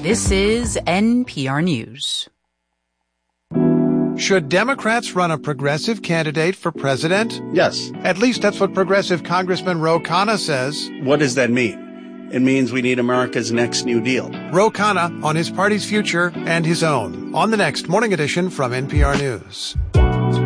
This is NPR News. Should Democrats run a progressive candidate for president? Yes. At least that's what progressive Congressman Ro Khanna says. What does that mean? It means we need America's next New Deal. Ro Khanna on his party's future and his own on the next Morning Edition from NPR News.